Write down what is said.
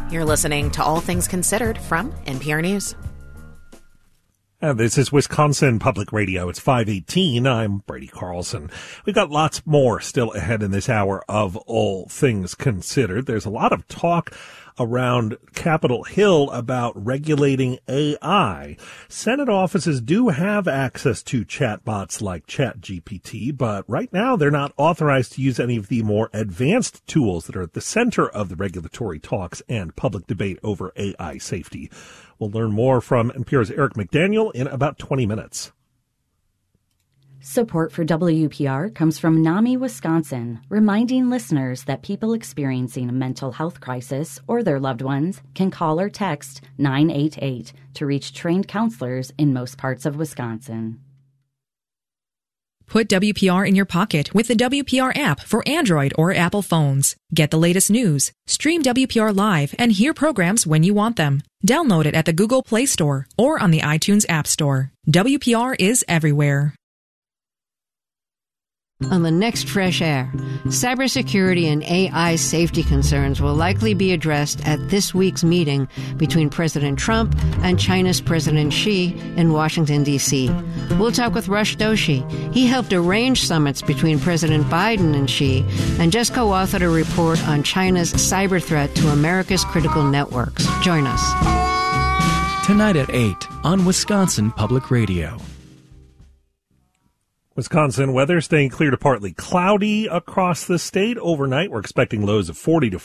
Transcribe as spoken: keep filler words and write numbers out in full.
You're listening to All Things Considered from N P R News. And this is Wisconsin Public Radio. It's five eighteen. I'm Brady Carlson. We've got lots more still ahead in this hour of All Things Considered. There's a lot of talk around Capitol Hill about regulating A I. Senate offices do have access to chatbots like ChatGPT, but right now they're not authorized to use any of the more advanced tools that are at the center of the regulatory talks and public debate over A I safety. We'll learn more from N P R's Eric McDaniel in about twenty minutes. Support for W P R comes from NAMI, Wisconsin, reminding listeners that people experiencing a mental health crisis or their loved ones can call or text nine eight eight to reach trained counselors in most parts of Wisconsin. Put W P R in your pocket with the W P R app for Android or Apple phones. Get the latest news, stream W P R live, and hear programs when you want them. Download it at the Google Play Store or on the iTunes App Store. W P R is everywhere. On the next Fresh Air, cybersecurity and A I safety concerns will likely be addressed at this week's meeting between President Trump and China's President Xi in Washington, D C We'll talk with Rush Doshi. He helped arrange summits between President Biden and Xi and just co-authored a report on China's cyber threat to America's critical networks. Join us. Tonight at eight on Wisconsin Public Radio. Wisconsin weather staying clear to partly cloudy across the state overnight. We're expecting lows of forty to